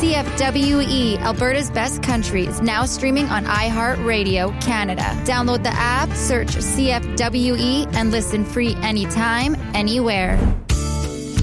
CFWE, Alberta's Best Country, is now streaming on iHeartRadio Canada. Download the app, search CFWE, and listen free anytime, anywhere.